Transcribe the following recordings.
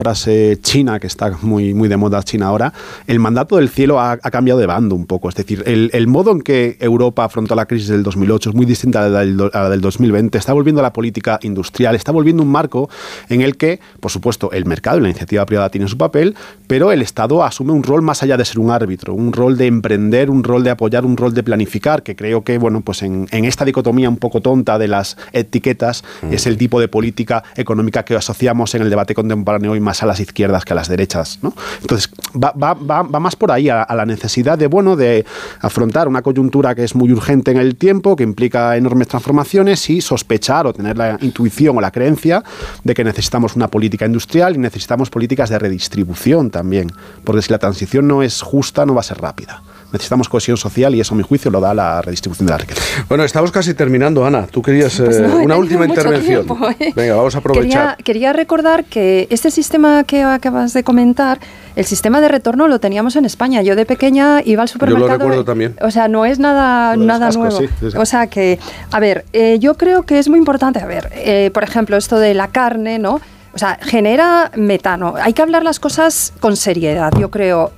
frase china, que está muy, muy de moda China ahora, el mandato del cielo ha cambiado de bando un poco. Es decir, el modo en que Europa afrontó la crisis del 2008 es muy distinta a la del 2020. Está volviendo a la política industrial, está volviendo un marco en el que, por supuesto, el mercado y la iniciativa privada tienen su papel, pero el Estado asume un rol más allá de ser un árbitro, un rol de emprender, un rol de apoyar, un rol de planificar, que creo que, bueno, pues en esta dicotomía un poco tonta de las etiquetas, es el tipo de política económica que asociamos en el debate contemporáneo hoy más a las izquierdas que a las derechas, ¿no? Entonces, va más por ahí, a la necesidad de afrontar una coyuntura que es muy urgente en el tiempo, que implica enormes transformaciones, y sospechar o tener la intuición o la creencia de que necesitamos una política industrial y necesitamos políticas de redistribución también, porque si la transición no es justa, no va a ser rápida. Necesitamos cohesión social y eso, a mi juicio, lo da la redistribución de la riqueza. Bueno, estamos casi terminando, Ana. Tú querías una última intervención. Tiempo, Venga, vamos a aprovechar. Quería recordar que este sistema que acabas de comentar, el sistema de retorno lo teníamos en España. Yo de pequeña iba al supermercado. Yo lo recuerdo también. O sea, no es nada nuevo. Sí. O sea que, a ver, yo creo que es muy importante, por ejemplo, esto de la carne, ¿no? O sea, genera metano. Hay que hablar las cosas con seriedad, yo creo.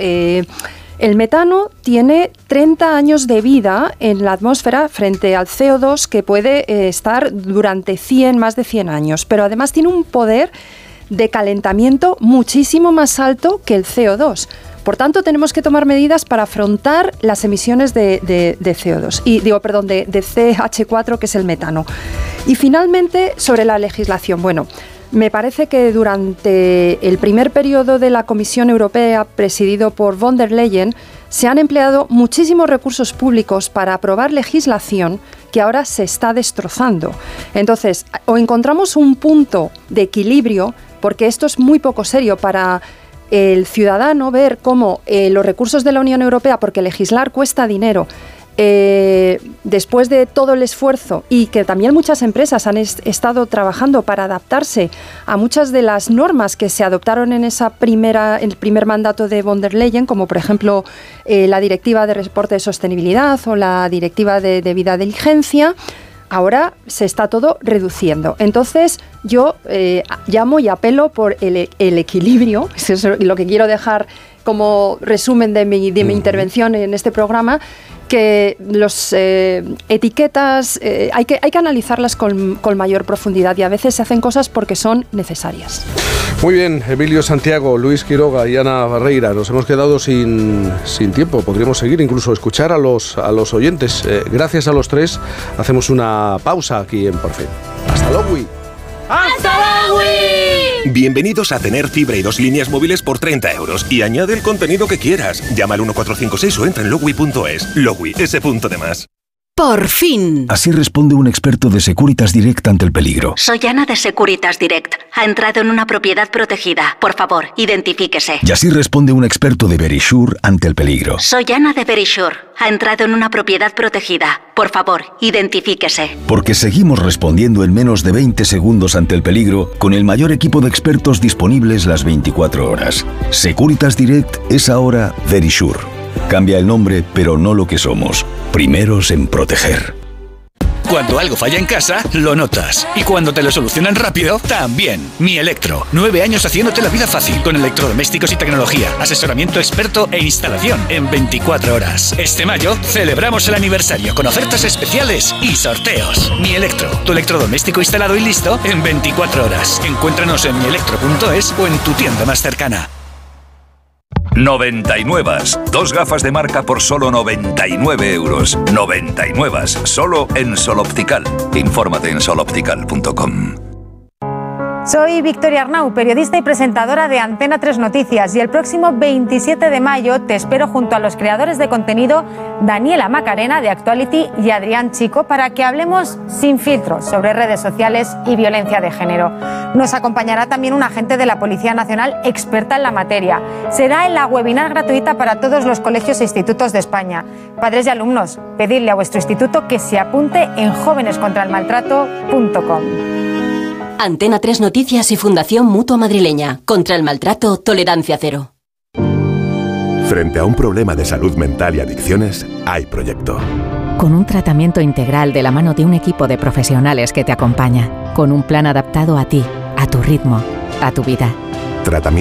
El metano tiene 30 años de vida en la atmósfera frente al CO2, que puede estar durante más de 100 años. Pero además tiene un poder de calentamiento muchísimo más alto que el CO2. Por tanto, tenemos que tomar medidas para afrontar las emisiones de CO2. De CH4, que es el metano. Y finalmente, sobre la legislación. Bueno, me parece que durante el primer periodo de la Comisión Europea, presidido por von der Leyen, se han empleado muchísimos recursos públicos para aprobar legislación que ahora se está destrozando. Entonces, o encontramos un punto de equilibrio, porque esto es muy poco serio para el ciudadano ver cómo los recursos de la Unión Europea, porque legislar cuesta dinero, después de todo el esfuerzo, y que también muchas empresas han estado trabajando para adaptarse a muchas de las normas que se adoptaron en el primer mandato de von der Leyen, como por ejemplo la Directiva de Reporte de Sostenibilidad o la Directiva de Debida Diligencia, ahora se está todo reduciendo. Entonces yo llamo y apelo por el equilibrio, eso es lo que quiero dejar como resumen de mi intervención en este programa, que las etiquetas hay que analizarlas con mayor profundidad, y a veces se hacen cosas porque son necesarias. Muy bien, Emilio Santiago, Luis Quiroga y Ana Barreira. Nos hemos quedado sin tiempo. Podríamos seguir, incluso escuchar a los oyentes. Gracias a los tres. Hacemos una pausa aquí en Por Fin. ¡Hasta luego! ¡Hasta luego! Bienvenidos a tener fibra y 2 líneas móviles por 30 € y añade el contenido que quieras. Llama al 1456 o entra en Logui.es. Logui, ese punto de más. Por fin. Así responde un experto de Securitas Direct ante el peligro. Soy Ana de Securitas Direct. Ha entrado en una propiedad protegida. Por favor, identifíquese. Y así responde un experto de Verisure ante el peligro. Soy Ana de Verisure. Ha entrado en una propiedad protegida. Por favor, identifíquese. Porque seguimos respondiendo en menos de 20 segundos ante el peligro, con el mayor equipo de expertos disponibles las 24 horas. Securitas Direct es ahora Verisure. Cambia el nombre, pero no lo que somos. Primeros en proteger. Cuando algo falla en casa, lo notas. Y cuando te lo solucionan rápido, también. Mi Electro. 9 años haciéndote la vida fácil. Con electrodomésticos y tecnología. Asesoramiento experto e instalación en 24 horas. Este mayo celebramos el aniversario con ofertas especiales y sorteos. Mi Electro. Tu electrodoméstico instalado y listo en 24 horas. Encuéntranos en mielectro.es o en tu tienda más cercana. 99. 2 gafas de marca por solo 99 €. 99. Solo en Sol Optical. Infórmate en soloptical.com. Soy Victoria Arnau, periodista y presentadora de Antena 3 Noticias, y el próximo 27 de mayo te espero junto a los creadores de contenido Daniela Macarena de Actuality y Adrián Chico para que hablemos sin filtros sobre redes sociales y violencia de género. Nos acompañará también un agente de la Policía Nacional experta en la materia. Será en la webinar gratuita para todos los colegios e institutos de España. Padres y alumnos, pedidle a vuestro instituto que se apunte en jovenescontraelmaltrato.com. Antena 3 Noticias y Fundación Mutua Madrileña. Contra el maltrato, tolerancia cero. Frente a un problema de salud mental y adicciones, hay proyecto. Con un tratamiento integral de la mano de un equipo de profesionales que te acompaña. Con un plan adaptado a ti, a tu ritmo, a tu vida. Tratamiento